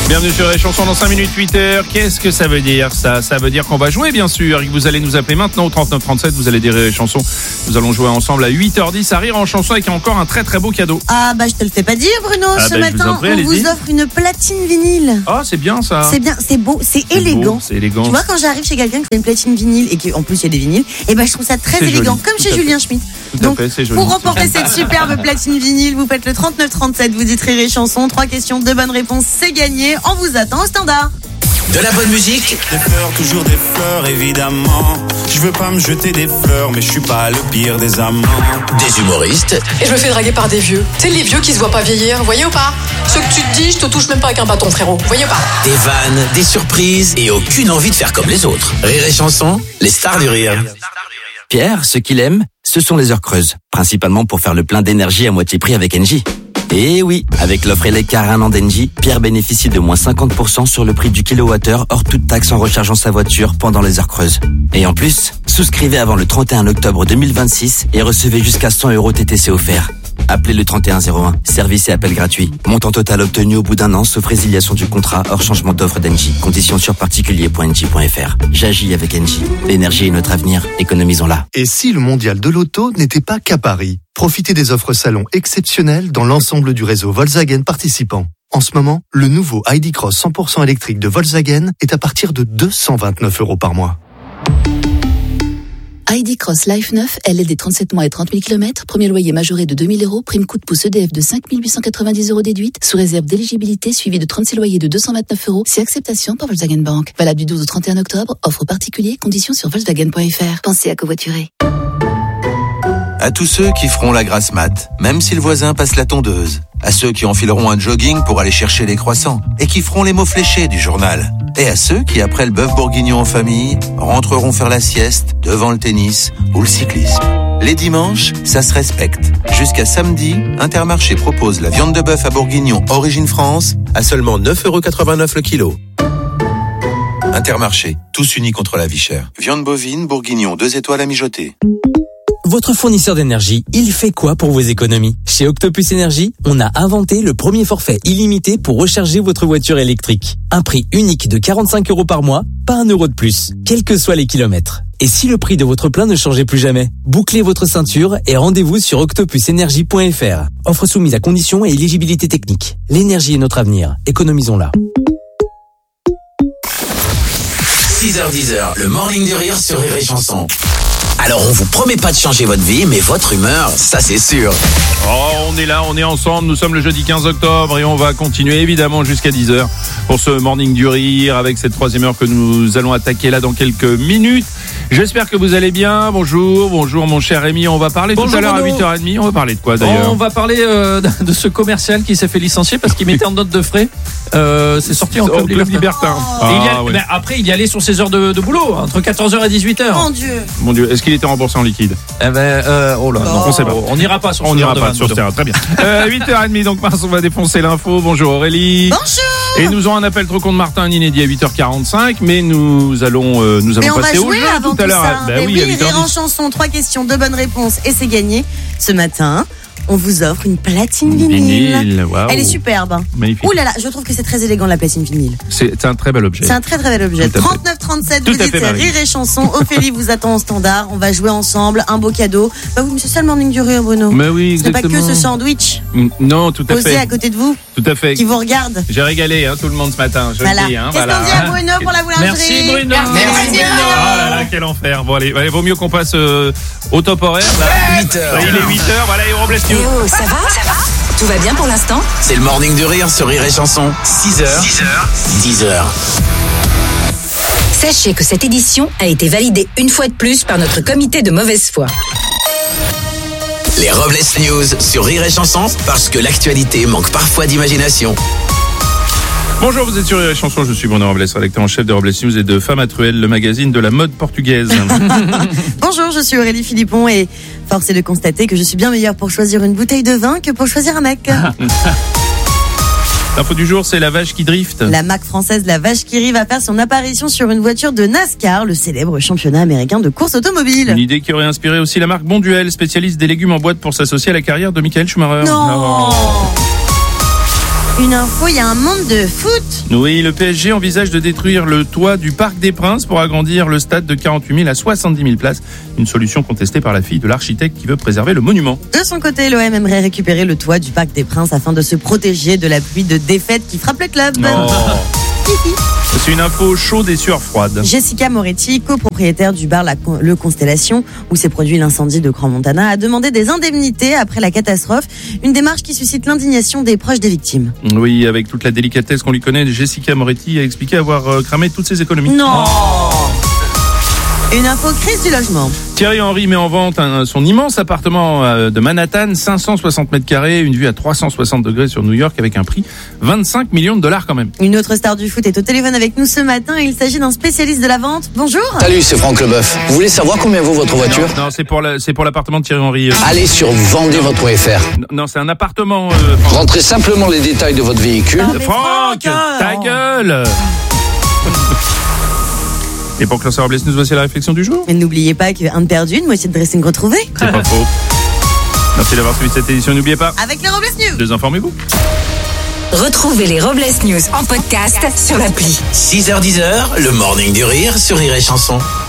Bienvenue sur les chansons dans 5 minutes 8h. Qu'est-ce que ça veut dire ça? Ça veut dire qu'on va jouer bien sûr et que vous allez nous appeler maintenant au 39 37. Vous allez dire les chansons. Nous allons jouer ensemble à 8h10 à Rire en chanson avec encore un très très beau cadeau. Ah bah je te le fais pas dire Bruno, ce matin on vous offre une platine vinyle. Ah c'est bien ça. C'est bien, c'est beau, c'est élégant. C'est élégant. Tu vois quand j'arrive chez quelqu'un qui fait une platine vinyle et qu'en plus il y a des vinyles, et ben je trouve ça très élégant, joli. Comme chez Julien Schmitt. Donc fait, joli, pour remporter cette superbe platine vinyle, vous faites le 39 37, vous dites Rire et chanson, 3 questions, 2 bonnes réponses, c'est gagné. On vous attend au standard. De la bonne musique. Des fleurs, toujours des fleurs, évidemment. Je veux pas me jeter des fleurs, mais je suis pas le pire des amants. Des humoristes. Et je me fais draguer par des vieux. Tu sais, les vieux qui se voient pas vieillir, voyez ou pas? Ceux que tu te dis, je te touche même pas avec un bâton, frérot. Voyez ou pas? Des vannes, des surprises et aucune envie de faire comme les autres. Rire et chanson, les stars du rire. Pierre, ce qu'il aime, ce sont les heures creuses. Principalement pour faire le plein d'énergie à moitié prix avec Engie. Et oui, avec l'offre Eleccar 1 an d'Engie, Pierre bénéficie de moins 50% sur le prix du kilowattheure hors toute taxe en rechargeant sa voiture pendant les heures creuses. Et en plus, souscrivez avant le 31 octobre 2026 et recevez jusqu'à 100 € TTC offerts. Appelez le 3101, service et appel gratuit. Montant total obtenu au bout d'un an, sauf résiliation du contrat hors changement d'offre d'Engie. Conditions sur particulier.engie.fr. J'agis avec Engie. L'énergie est notre avenir, économisons-la. Et si le mondial de l'auto n'était pas qu'à Paris? Profitez des offres salon exceptionnelles dans l'ensemble du réseau Volkswagen participant. En ce moment, le nouveau ID Cross 100% électrique de Volkswagen est à partir de 229 € par mois. ID Cross Life 9, LLD 37 mois et 30 000 km, premier loyer majoré de 2 000 €, prime coup de pouce EDF de 5 890 € déduite, sous réserve d'éligibilité suivi de 36 loyers de 229 €, si acceptation par Volkswagen Bank. Valable du 12 au 31 octobre, offre particulier, conditions sur Volkswagen.fr. Pensez à covoiturer. À tous ceux qui feront la grasse mat, même si le voisin passe la tondeuse. À ceux qui enfileront un jogging pour aller chercher les croissants et qui feront les mots fléchés du journal. Et à ceux qui, après le bœuf bourguignon en famille, rentreront faire la sieste devant le tennis ou le cyclisme. Les dimanches, ça se respecte. Jusqu'à samedi, Intermarché propose la viande de bœuf à bourguignon origine France à seulement 9,89 € le kilo. Intermarché, tous unis contre la vie chère. Viande bovine, bourguignon, 2 étoiles à mijoter. Votre fournisseur d'énergie, il fait quoi pour vos économies? Chez Octopus Énergie, on a inventé le premier forfait illimité pour recharger votre voiture électrique. Un prix unique de 45 € par mois, pas 1 € de plus, quels que soient les kilomètres. Et si le prix de votre plein ne changeait plus jamais? Bouclez votre ceinture et rendez-vous sur octopusenergie.fr. Offre soumise à conditions et éligibilité technique. L'énergie est notre avenir, économisons-la. 6h-10h, le morning du rire sur Rire et chanson. Alors on vous promet pas de changer votre vie, mais votre humeur, ça c'est sûr. Oh, on est là, on est ensemble, nous sommes le jeudi 15 octobre et on va continuer évidemment jusqu'à 10h pour ce morning du rire avec cette 3e heure que nous allons attaquer là dans quelques minutes. J'espère que vous allez bien. Bonjour mon cher Rémi, on va parler tout à l'heure à 8h30, on va parler de quoi d'ailleurs? On va parler de ce commercial qui s'est fait licencier parce qu'il mettait en note de frais. C'est sorti en Club Libertin. Mais après il y allait sur ses heures de boulot, entre 14h et 18h. Mon Dieu, est-ce qu'il était remboursé en liquide? Oh là, non, on sait pas. On n'ira pas sur ce terrain, très bien. 8h30, donc Mars, on va défoncer l'info. Bonjour Aurélie. Bonjour. Et nous aurons un appel trop con de Martin, un inédit à 8h45, mais nous allons passer au jeu tout à l'heure. Oui, Rire en chanson, 3 questions, 2 bonnes réponses et c'est gagné. Ce matin, on vous offre une platine vinyle. Wow. Elle est superbe. Magnifique. Ouh là là, je trouve que c'est très élégant la platine vinyle. C'est un très bel objet. C'est un très très bel objet. 39-37, vous dites Rire et chanson. Ophélie vous attend au standard. On va jouer ensemble. Un beau cadeau. Bah oui, mais c'est ça le morning du rire, Bruno. Mais oui, exactement. C'est pas que ce sandwich. Non, tout à fait. Posé à côté de vous. Tout à fait. Qui vous regarde. J'ai régalé tout le monde ce matin. Je voilà. le dis. Qu'est-ce qu'on dit à Bruno pour la boulangerie? Merci Bruno. Merci Bruno. Oh là là, quel enfer. Bon allez, vaut mieux qu'on passe au top horaire. Là. 8h. Il est 8h. Voilà, et Robles News. Oh, ça va? Tout va bien pour l'instant? C'est le morning du rire sur Rire et chanson. 6h. Sachez que cette édition a été validée une fois de plus par notre comité de mauvaise foi. Les Robles News sur Rire et chanson, parce que l'actualité manque parfois d'imagination. Bonjour, vous êtes sur Rire et chanson, je suis Bruno Robles, rédacteur en chef de Robles News et de Femme à Truelle, le magazine de la mode portugaise. Bonjour, je suis Aurélie Philippon et force est de constater que je suis bien meilleure pour choisir une bouteille de vin que pour choisir un mec. L'info du jour, c'est la vache qui drift. La marque française La Vache qui rit va faire son apparition sur une voiture de NASCAR, le célèbre championnat américain de course automobile. Une idée qui aurait inspiré aussi la marque Bonduel, spécialiste des légumes en boîte pour s'associer à la carrière de Michael Schumacher. Non. Une info, il y a un monde de foot. Oui, le PSG envisage de détruire le toit du Parc des Princes pour agrandir le stade de 48 000 à 70 000 places. Une solution contestée par la fille de l'architecte qui veut préserver le monument. De son côté, l'OM aimerait récupérer le toit du Parc des Princes afin de se protéger de la pluie de défaite qui frappe le club. Non. C'est une info chaude et sueur froide. Jessica Moretti, copropriétaire du bar Le Constellation, où s'est produit l'incendie de Crans-Montana, a demandé des indemnités après la catastrophe. Une démarche qui suscite l'indignation des proches des victimes. Oui, avec toute la délicatesse qu'on lui connaît, Jessica Moretti a expliqué avoir cramé toutes ses économies. Non. Une info, crise du logement. Thierry Henry met en vente son immense appartement de Manhattan, 560 mètres carrés, une vue à 360 degrés sur New York avec un prix 25 millions de dollars quand même. Une autre star du foot est au téléphone avec nous ce matin. Il s'agit d'un spécialiste de la vente. Bonjour. Salut, c'est Franck Leboeuf. Vous voulez savoir combien vaut votre voiture ? Non, c'est pour l'appartement de Thierry Henry. Allez sur vendezvotreFR. Non, c'est un appartement. Rentrez simplement les détails de votre véhicule. Franck, ta gueule. Et pour clore Robles News, voici la réflexion du jour. Et n'oubliez pas qu'un perdu, une moitié de dressing retrouvée. C'est pas faux. Merci d'avoir suivi cette édition. N'oubliez pas. Avec les Robles News. Désinformez-vous. Retrouvez les Robles News en podcast sur l'appli. 6h-10h, le morning du rire sur Rire et Chanson.